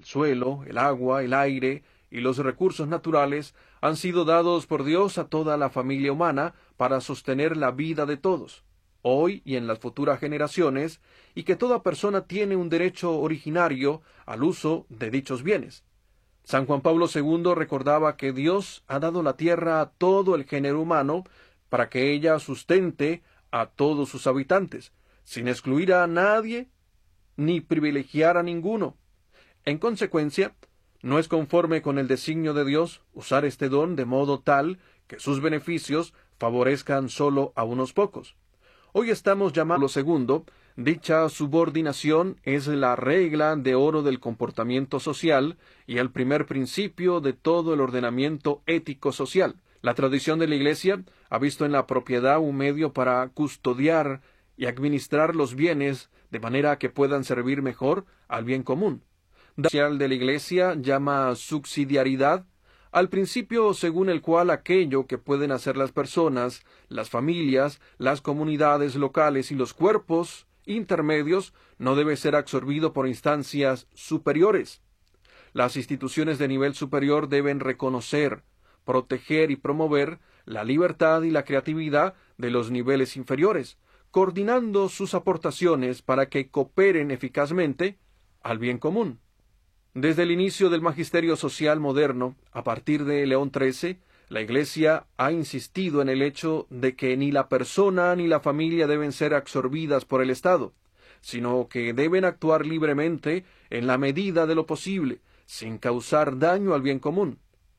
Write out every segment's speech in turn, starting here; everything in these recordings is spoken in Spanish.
el suelo, el agua, el aire y los recursos naturales han sido dados por Dios a toda la familia humana para sostener la vida de todos, hoy y en las futuras generaciones, y que toda persona tiene un derecho originario al uso de dichos bienes. San Juan Pablo II recordaba que Dios ha dado la tierra a todo el género humano para que ella sustente a todos sus habitantes, sin excluir a nadie ni privilegiar a ninguno. En consecuencia, no es conforme con el designio de Dios usar este don de modo tal que sus beneficios favorezcan solo a unos pocos. Hoy estamos llamando segundo, dicha subordinación es la regla de oro del comportamiento social y el primer principio de todo el ordenamiento ético social. La tradición de la Iglesia ha visto en la propiedad un medio para custodiar y administrar los bienes de manera que puedan servir mejor al bien común. La social de la Iglesia llama subsidiariedad al principio según el cual aquello que pueden hacer las personas, las familias, las comunidades locales y los cuerpos intermedios no debe ser absorbido por instancias superiores. Las instituciones de nivel superior deben reconocer, proteger y promover la libertad y la creatividad de los niveles inferiores, coordinando sus aportaciones para que cooperen eficazmente al bien común. Desde el inicio del magisterio social moderno, a partir de León XIII, la Iglesia ha insistido en el hecho de que ni la persona ni la familia deben ser absorbidas por el Estado, sino que deben actuar libremente en la medida de lo posible, sin causar daño al bien común.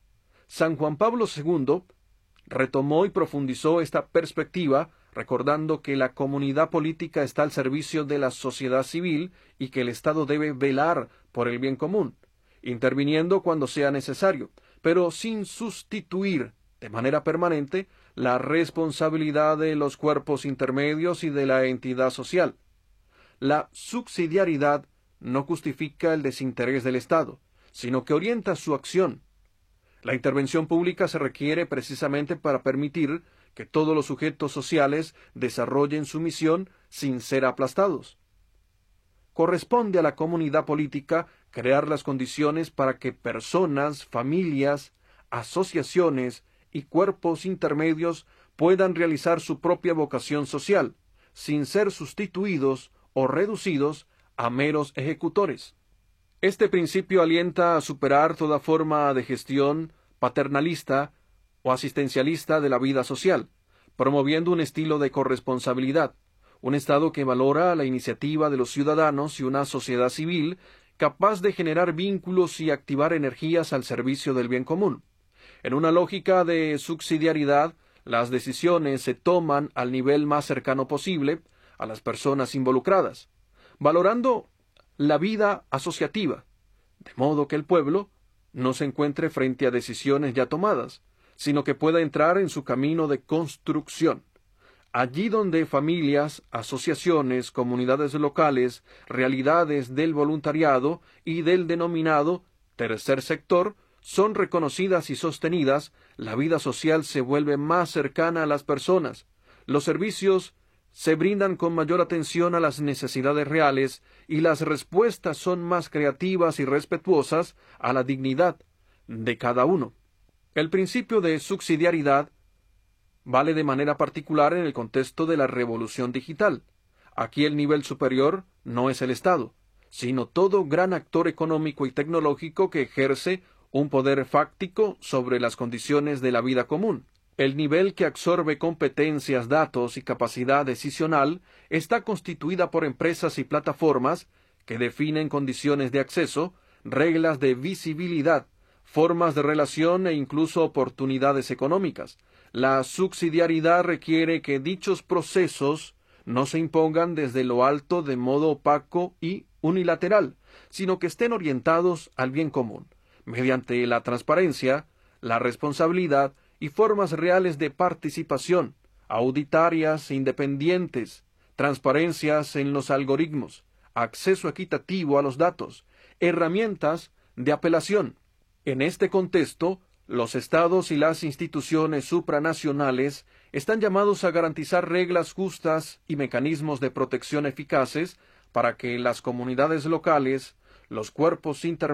San Juan Pablo II retomó y profundizó esta perspectiva, recordando que la comunidad política está al servicio de la sociedad civil y que el Estado debe velar por el bien común, interviniendo cuando sea necesario, pero sin sustituir de manera permanente la responsabilidad de los cuerpos intermedios y de la entidad social. La subsidiariedad no justifica el desinterés del Estado, sino que orienta su acción. La intervención pública se requiere precisamente para permitir que todos los sujetos sociales desarrollen su misión sin ser aplastados. Corresponde a la comunidad política crear las condiciones para que personas, familias, asociaciones y cuerpos intermedios puedan realizar su propia vocación social, sin ser sustituidos o reducidos a meros ejecutores. Este principio alienta a superar toda forma de gestión paternalista o asistencialista de la vida social, promoviendo un estilo de corresponsabilidad, un Estado que valora la iniciativa de los ciudadanos y una sociedad civil capaz de generar vínculos y activar energías al servicio del bien común. En una lógica de subsidiariedad, las decisiones se toman al nivel más cercano posible a las personas involucradas, valorando la vida asociativa, de modo que el pueblo no se encuentre frente a decisiones ya tomadas, sino que pueda entrar en su camino de construcción. Allí donde familias, asociaciones, comunidades locales, realidades del voluntariado y del denominado tercer sector son reconocidas y sostenidas, la vida social se vuelve más cercana a las personas, los servicios se brindan con mayor atención a las necesidades reales y las respuestas son más creativas y respetuosas a la dignidad de cada uno. El principio de subsidiariedad vale de manera particular en el contexto de la revolución digital. Aquí el nivel superior no es el Estado, sino todo gran actor económico y tecnológico que ejerce un poder fáctico sobre las condiciones de la vida común. El nivel que absorbe competencias, datos y capacidad decisional está constituida por empresas y plataformas que definen condiciones de acceso, reglas de visibilidad, formas de relación e incluso oportunidades económicas. La subsidiariedad requiere que dichos procesos no se impongan desde lo alto de modo opaco y unilateral, sino que estén orientados al bien común, mediante la transparencia, la responsabilidad y formas reales de participación, auditarias e independientes, transparencias en los algoritmos, acceso equitativo a los datos, herramientas de apelación. En este contexto, los estados y las instituciones supranacionales están llamados a garantizar reglas justas y mecanismos de protección eficaces para que las comunidades locales, los cuerpos intermedios